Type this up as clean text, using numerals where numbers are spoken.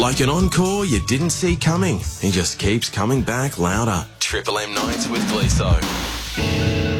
Like an encore you didn't see coming. He just keeps coming back louder. Triple M Nights with Gleeso.